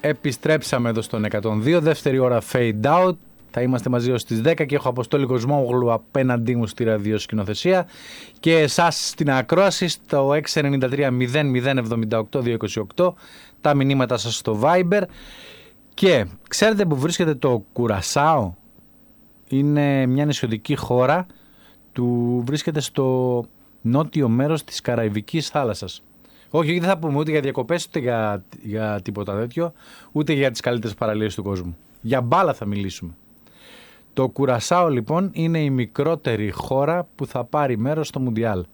Επιστρέψαμε εδώ στον 102, δεύτερη ώρα fade out. Θα είμαστε μαζί ως τις 10 και έχω Αποστόλη Κοσμόγλου απέναντί μου στη ραδιοσκηνοθεσία και εσάς στην ακρόαση στο 693-0078-228, τα μηνύματα σας στο Viber. Και ξέρετε που βρίσκεται το Κουρασάο? Είναι μια νησιωτική χώρα, βρίσκεται στο νότιο μέρος της Καραϊβικής θάλασσας. Όχι, δεν θα πούμε ούτε για διακοπές, ούτε για τίποτα τέτοιο, ούτε για τις καλύτερες παραλίες του κόσμου. Για μπάλα θα μιλήσουμε. Το Κουρασάο λοιπόν είναι η μικρότερη χώρα που θα πάρει μέρος στο Μουντιάλ.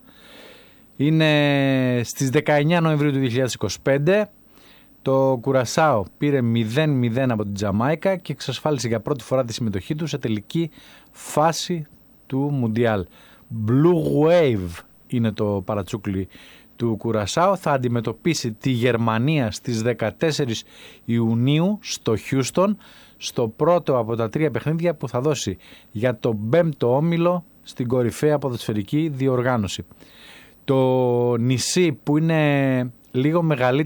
Είναι στις 19 Νοεμβρίου του 2025. Το Κουρασάο πήρε 0-0 από την Τζαμάικα και εξασφάλισε για πρώτη φορά τη συμμετοχή του σε τελική φάση του Μουντιάλ. Blue Wave είναι το παρατσούκλι του Κουρασάο. Θα αντιμετωπίσει τη Γερμανία στις 14 Ιουνίου στο Χιούστον, στο πρώτο από τα 3 παιχνίδια που θα δώσει για το 5ο όμιλο στην κορυφαία ποδοσφαιρική διοργάνωση. Το νησί που είναι λίγο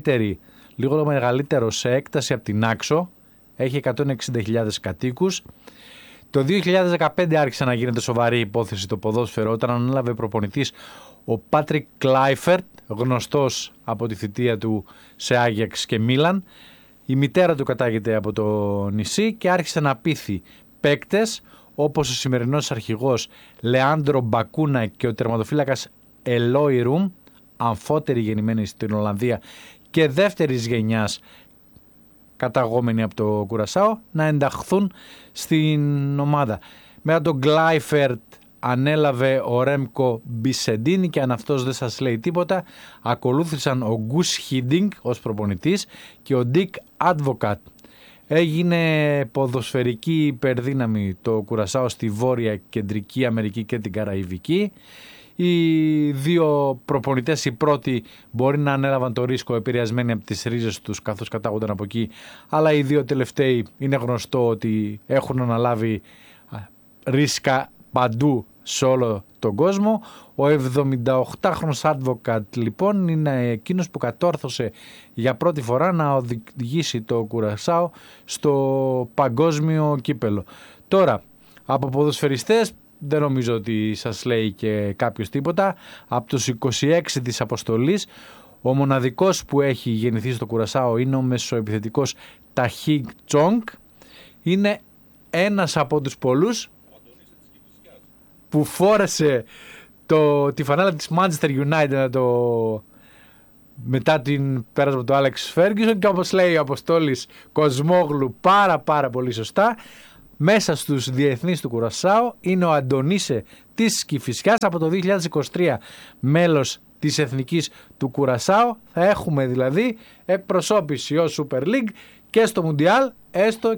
μεγαλύτερο σε έκταση από την Άξο, έχει 160.000 κατοίκους. Το 2015 άρχισε να γίνεται σοβαρή υπόθεση το ποδόσφαιρο όταν ανέλαβε προπονητής ο Πάτρικ Κλάιφερτ, γνωστός από τη θητεία του σε Άγιαξ και Μίλαν. Η μητέρα του κατάγεται από το νησί και άρχισε να πείθει παίκτες όπως ο σημερινός αρχηγός Λεάντρο Μπακούνα και ο τερματοφύλακας Ελόι Ρουμ, αμφότεροι γεννημένοι στην Ολλανδία και δεύτερης γενιάς καταγόμενοι από το Κουρασάο, να ενταχθούν στην ομάδα. Μετά τον Κλάιφερτ ανέλαβε ο Ρέμκο Μπισεντίνη και αν αυτός δεν σας λέει τίποτα, ακολούθησαν ο Γκους Χίντινγκ ως προπονητής και ο Ντίκ Άντβοκατ. Έγινε ποδοσφαιρική υπερδύναμη το Κουρασάο στη Βόρεια Κεντρική Αμερική και την Καραϊβική. Οι δύο προπονητές, οι πρώτοι μπορεί να ανέλαβαν το ρίσκο επηρεασμένοι από τις ρίζες τους καθώς κατάγονταν από εκεί, αλλά οι δύο τελευταίοι είναι γνωστό ότι έχουν αναλάβει ρίσκα παντού σε όλο τον κόσμο. Ο 78χρονος Advocate λοιπόν είναι εκείνος που κατόρθωσε για πρώτη φορά να οδηγήσει το Κουρασάο στο παγκόσμιο κύπελο. Τώρα, από ποδοσφαιριστές δεν νομίζω ότι σας λέει και κάποιος τίποτα. Από τους 26 της αποστολής, ο μοναδικός που έχει γεννηθεί στο Κουρασάο είναι ο μεσοεπιθετικός Ταχίγ Τσόγκ. Είναι ένας από τους πολλούς που φόρεσε τη φανέλα της Manchester United μετά την πέρασμα του Άλεξ Φέργκισον και όπως λέει ο Αποστόλης Κοσμόγλου πάρα πολύ σωστά, μέσα στους διεθνείς του Κουρασάο είναι ο Αντωνίσε της Κηφισιάς από το 2023 μέλος της εθνικής του Κουρασάο. Θα έχουμε δηλαδή εκπροσώπηση ως Super League και στο Μουντιάλ, έστω